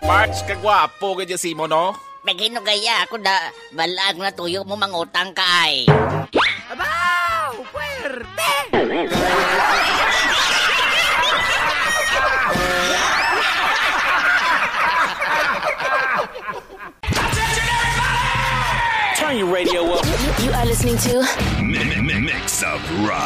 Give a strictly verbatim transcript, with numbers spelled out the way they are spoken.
Parts, kagwapo ganyan si mo, no? Pagino gaya ako na balag na tuyo mo mangutang ka ay. Abaw! Puwerte! Turn your radio up. You are listening to Mix of Rock.